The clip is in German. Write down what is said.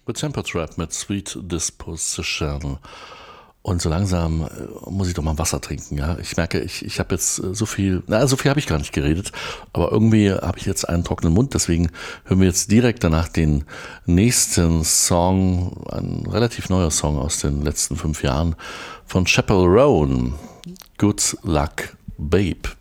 Mit Temper Trap, mit Sweet Disposition. Und so langsam muss ich doch mal Wasser trinken, ja. Ich merke, ich habe jetzt so viel habe ich gar nicht geredet, aber irgendwie habe ich jetzt einen trockenen Mund, deswegen hören wir jetzt direkt danach den nächsten Song, ein relativ neuer Song aus den letzten 5 Jahren von Chappell Roan, Good Luck Babe.